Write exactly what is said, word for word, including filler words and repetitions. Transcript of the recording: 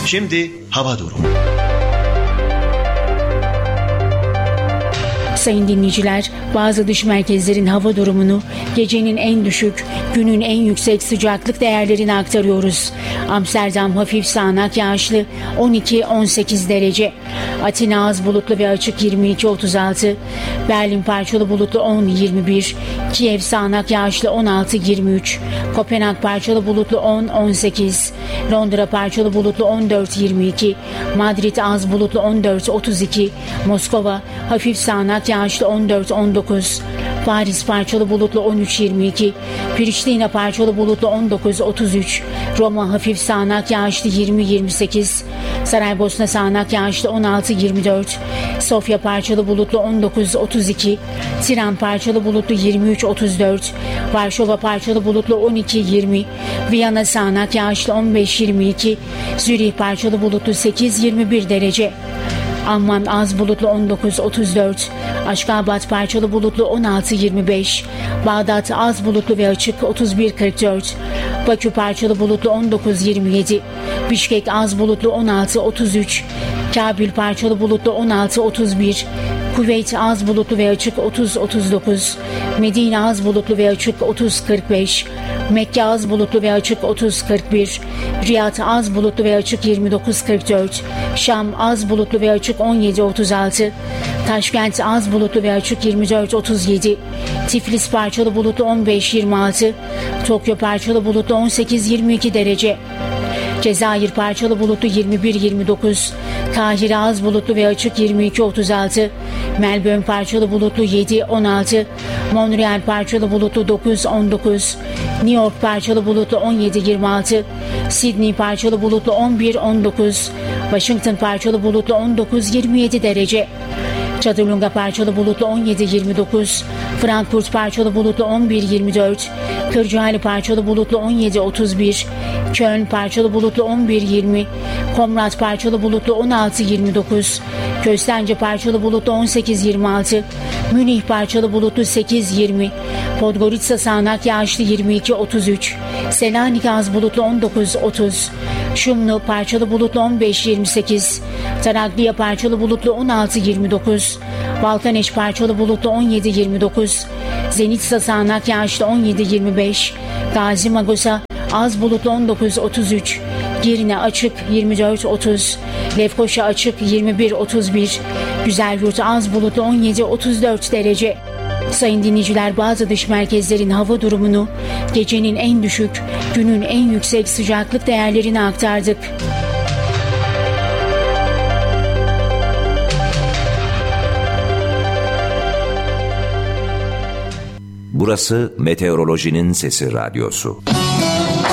Şimdi hava durumu. Sayın dinleyiciler, bazı dış merkezlerin hava durumunu, gecenin en düşük, günün en yüksek sıcaklık değerlerini aktarıyoruz. Amsterdam hafif sağanak yağışlı on iki on sekiz derece. Atina az bulutlu ve açık yirmi iki otuz altı. Berlin parçalı bulutlu on yirmi bir. Kiev sağanak yağışlı on altı yirmi üç. Kopenhag parçalı bulutlu on on sekiz. Londra parçalı bulutlu on dört yirmi iki. Madrid az bulutlu on dört otuz iki. Moskova hafif sağanak yağışlı on dört on dokuz. Paris parçalı bulutlu on üç yirmi iki. Priştina parçalı bulutlu on dokuz otuz üç. Roma hafif sağanak yağışlı yirmi yirmi sekiz. Saraybosna sağanak yağışlı on altı yirmi dört. Sofya parçalı bulutlu on dokuz otuz iki. Tiran parçalı bulutlu yirmi üç otuz dört. Varşova parçalı bulutlu on iki yirmi. Viyana sağanak yağışlı on beş yirmi iki. Zürih parçalı bulutlu sekiz yirmi bir derece. Amman az bulutlu on dokuz otuz dört. Aşkabat parçalı bulutlu on altı yirmi beş. Bağdat az bulutlu ve açık otuz bir kırk dört. Bakü parçalı bulutlu on dokuz yirmi yedi. Bişkek az bulutlu on altı otuz üç. Kabil parçalı bulutlu on altı otuz bir. Kuveyt az bulutlu ve açık otuz otuz dokuz. Medine az bulutlu ve açık otuz kırk beş. Mekke az bulutlu ve açık otuz kırk bir. Riyad az bulutlu ve açık yirmi dokuz kırk dört. Şam az bulutlu ve açık on yedi otuz altı. Taşkent az bulutlu ve açık yirmi dört otuz yedi. Tiflis parçalı bulutlu on beş yirmi altı. Tokyo parçalı bulutlu on sekiz yirmi iki derece. Cezayir parçalı bulutlu yirmi bir yirmi dokuz. Kahire az bulutlu ve açık yirmi iki otuz altı. Melbourne parçalı bulutlu yedi on altı. Montreal parçalı bulutlu dokuz on dokuz. New York parçalı bulutlu on yedi yirmi altı. Sydney parçalı bulutlu on bir on dokuz. Washington parçalı bulutlu on dokuz yirmi yedi derece. Çadırlunga parçalı bulutlu on yedi yirmi dokuz. Frankfurt parçalı bulutlu on bir yirmi dört. Kırcaali parçalı bulutlu on yedi otuz bir. Köln parçalı bulutlu on bir yirmi. Komrat parçalı bulutlu on altı yirmi dokuz. Köstence parçalı bulutlu on sekiz yirmi altı. Münih parçalı bulutlu sekiz yirmi. Podgorica sağanak yağışlı yirmi iki otuz üç. Selanik az bulutlu on dokuz otuz. Şumlu parçalı bulutlu on beş yirmi sekiz. Tarakliya parçalı bulutlu on altı yirmi dokuz. Balkaneş parçalı bulutlu on yedi yirmi dokuz. Zenitsa sağanak yağışlı on yedi yirmi beş. Gazi Magosa az bulutlu on dokuz otuz üç. Girne açık yirmi dört otuz. Lefkoşa açık yirmi bir otuz bir. Güzelyurt az bulutlu on yedi otuz dört derece. Sayın dinleyiciler, bazı dış merkezlerin hava durumunu, gecenin en düşük, günün en yüksek sıcaklık değerlerini aktardık. Burası Meteorolojinin Sesi Radyosu.